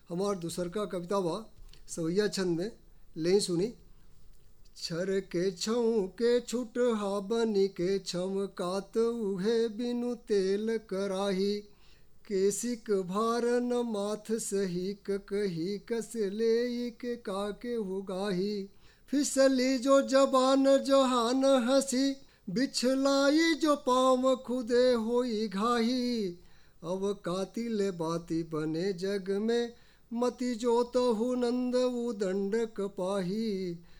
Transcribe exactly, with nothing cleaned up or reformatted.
हमार दूसर का कविता बा सवैया छंद में ले सुनी। छर के छऊ के छुट हा बनी के छमकात उहे बिनु तेल कराही, केसिक भारन माथ सही कही कस ले के काके हुगाही। फिसली जो जबान जहान हंसी, बिछलाई जो पाँव खुदे होई घाही। अब कातिल बाती बने जग में, मति जो तहु नंद उदंड कपाही।